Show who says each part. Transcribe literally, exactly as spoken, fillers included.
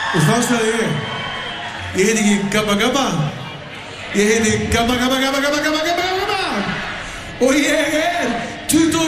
Speaker 1: Og þá sagði ég, ég heiti ekki Gabba Gabba, ég heiti Gabba Gabba Gabba Gabba Gabba Gabba Gabba og ég er